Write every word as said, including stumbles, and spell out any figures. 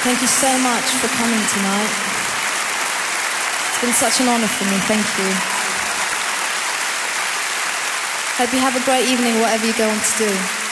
Thank you so much for coming tonight. It's been such an honour for me, thank you. Hope you have a great evening, whatever you go on to do.